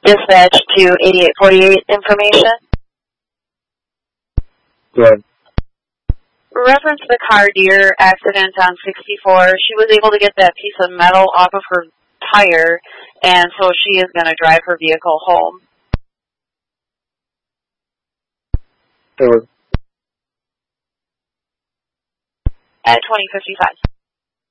Dispatch to 8848 information. Good. Reference the car deer accident on 64. She was able to get that piece of metal off of her tire, and so she is going to drive her vehicle home. Good. At 2055.